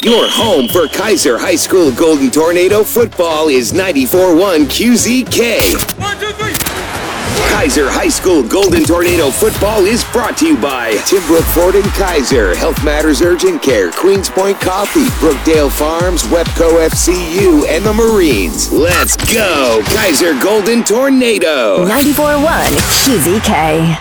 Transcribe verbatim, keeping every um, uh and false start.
Your home for Kaiser High School Golden Tornado football is ninety-four point one Q Z K. One, two, three. Kaiser High School Golden Tornado football is brought to you by Timbrook Ford and Kaiser, Health Matters Urgent Care, Queens Point Coffee, Brookdale Farms, Webco F C U, and the Marines. Let's go, Kaiser Golden Tornado. ninety-four point one Q Z K.